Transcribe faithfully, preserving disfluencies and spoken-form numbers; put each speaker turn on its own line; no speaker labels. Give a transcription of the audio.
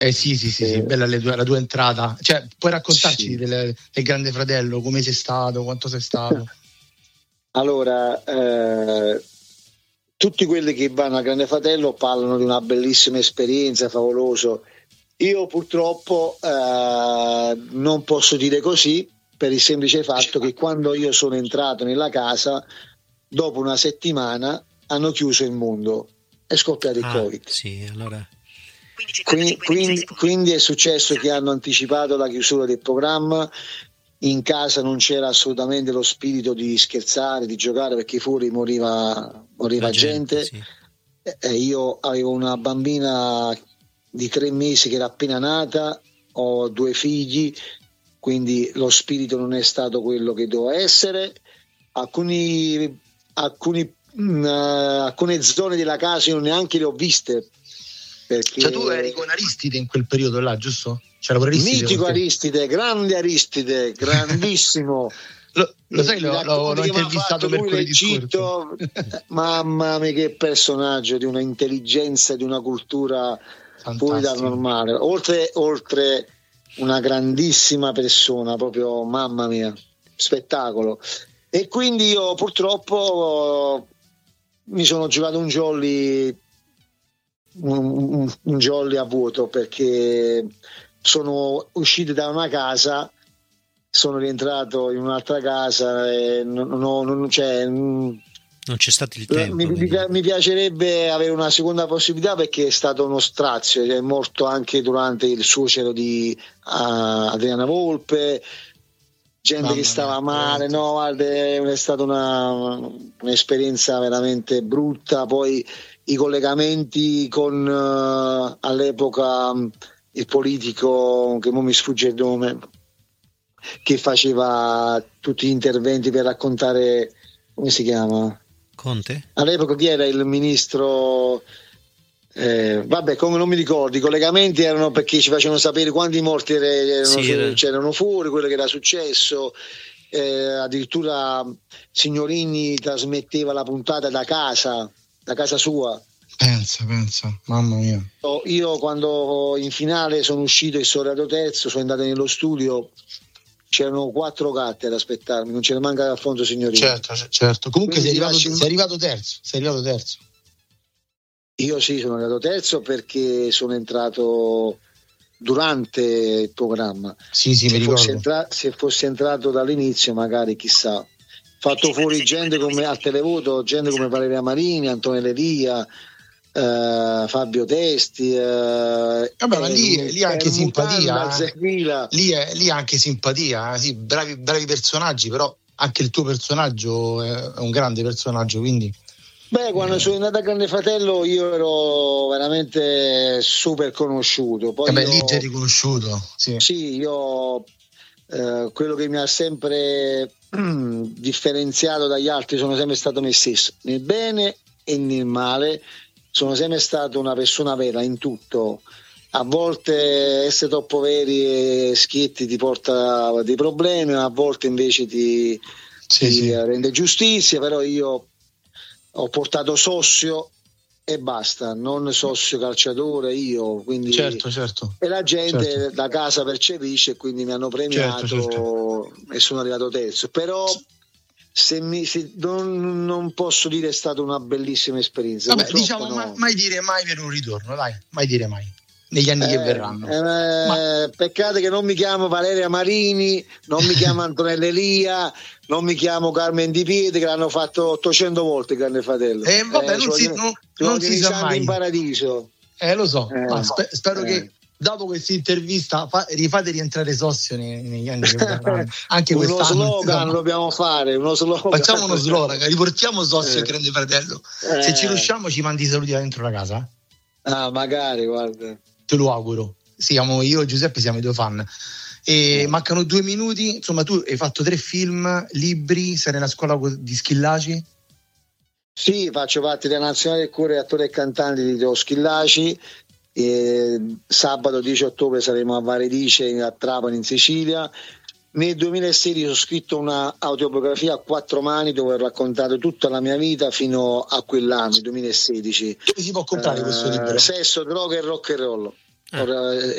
Eh sì, sì, sì,
eh,
sì, bella le tue, la tua entrata. Cioè, puoi raccontarci
sì.
del, del Grande Fratello, come sei stato, quanto sei stato?
Allora, eh, tutti quelli che vanno al Grande Fratello parlano di una bellissima esperienza, favoloso. Io purtroppo eh, non posso dire così, per il semplice fatto che quando io sono entrato nella casa, dopo una settimana hanno chiuso il mondo, è scoppiato il
Ah,
Covid.
sì, allora.
Quindi, quindi, quindi è successo che hanno anticipato la chiusura del programma. In casa non c'era assolutamente lo spirito di scherzare, di giocare, perché fuori moriva, moriva
La gente,
gente.
sì.
E io avevo una bambina di tre mesi che era appena nata, ho due figli, quindi lo spirito non è stato quello che doveva essere. Alcuni, alcuni, mh, alcune zone della casa io neanche le ho viste. Perché...
Cioè tu eri con Aristide in quel periodo là, giusto? C'era pure Aristide.
Mitico Aristide, grande Aristide, grandissimo.
lo, lo sai, l'ho, l'ho, l'ho intervistato mercoledì scorso.
Mamma mia, che personaggio, di una intelligenza, di una cultura
fantastico,
fuori dal normale. Oltre, oltre una grandissima persona, proprio mamma mia, spettacolo. E quindi io purtroppo mi sono giocato un jolly Un, un, un jolly a vuoto, perché sono uscito da una casa, sono rientrato in un'altra casa e non, non, non, cioè,
non c'è stato il tempo.
Mi, mi, mi piacerebbe avere una seconda possibilità, perché è stato uno strazio, cioè è morto anche durante il suocero di uh, Adriana Volpe, gente Mamma che stava mia, male, no, guarda, è stata una, un'esperienza veramente brutta. Poi i collegamenti con uh, all'epoca um, il politico, che mo mi sfugge il nome, che faceva tutti gli interventi per raccontare, come si chiama?
Conte?
All'epoca chi era il ministro? Eh, vabbè, come non mi ricordo, i collegamenti erano perché ci facevano sapere quanti morti erano, sì, su, c'erano fuori, quello che era successo. Eh, addirittura Signorini trasmetteva la puntata da casa, da casa sua.
Pensa, pensa, mamma mia.
Io quando in finale sono uscito e sono arrivato terzo, sono andato nello studio, c'erano quattro gatte ad aspettarmi, non c'era manca Alfonso Signorini.
Certo, certo. Comunque sei arrivato, lasci... sei arrivato terzo, sei arrivato terzo.
Io sì, sono arrivato terzo perché sono entrato durante il programma.
Sì, sì,
se,
mi
fossi
ricordo.
entra- se fossi entrato dall'inizio, magari, chissà. Fatto fuori gente come al televoto, gente come Valeria Marini, Antonella Ria, Uh, Fabio Testi, uh,
vabbè, ma lì, lì anche simpatia, eh. lì, è, lì anche simpatia, eh. Sì, bravi, bravi personaggi, però anche il tuo personaggio è un grande personaggio, quindi
beh, quando eh. sono andato a Grande Fratello io ero veramente super conosciuto. Poi
eh beh,
io,
lì già riconosciuto, sì,
sì, io uh, quello che mi ha sempre differenziato dagli altri sono sempre stato me stesso, nel bene e nel male. Sono sempre stato una persona vera in tutto. A volte essere troppo veri e schietti ti porta dei problemi, a volte invece ti, sì, ti sì. rende giustizia, però io ho portato sossio e basta, non sossio calciatore io, quindi
certo, certo.
E la gente
certo.
da casa percepisce e quindi mi hanno premiato, certo, certo. E sono arrivato terzo. Però Se mi, se non, non posso dire è stata una bellissima esperienza.
Vabbè, diciamo no. mai, mai dire mai per un ritorno, dai, mai dire mai negli anni
eh,
che verranno.
Eh,
Ma...
Peccato che non mi chiamo Valeria Marini, non mi chiamo Antonella Elia, non mi chiamo Carmen Di Pietri, che l'hanno fatto ottocento volte il Grande Fratello.
Eh, vabbè, eh, non, si, non, non si sa mai.
In paradiso.
Eh, lo so,
eh,
ma spe- spero
eh.
che dopo questa intervista fa- rifate rientrare Sossio nei, negli anni che verranno. Anche
uno
quest'anno
slogan insomma. Dobbiamo fare, uno slogan.
Facciamo uno slogan, riportiamo Sossio
eh.
e Grande Fratello.
Eh.
Se ci riusciamo ci mandi i saluti da dentro la casa.
Ah, magari, guarda.
Te lo auguro. Siamo io e Giuseppe siamo i due fan. E eh. mancano due minuti. Insomma, tu hai fatto tre film, libri, sei nella scuola di Schillaci?
Sì, faccio parte della Nazionale del Cuore Attori e Cantanti di Teo Schillaci. E sabato dieci ottobre saremo a Varedice, a Trapani, in Sicilia. Nel duemilasedici ho scritto una autobiografia a quattro mani dove ho raccontato tutta la mia vita fino a quell'anno, duemilasedici.
Dove si può comprare uh, questo libro?
Sesso, droga e rock and roll. Ah.